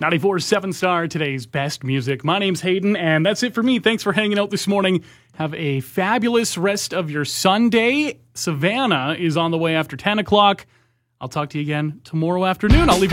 94.7 Star, today's best music. My name's Hayden, and that's it for me. Thanks for hanging out this morning. Have a fabulous rest of your Sunday. Savannah is on the way after 10 o'clock. I'll talk to you again tomorrow afternoon. I'll leave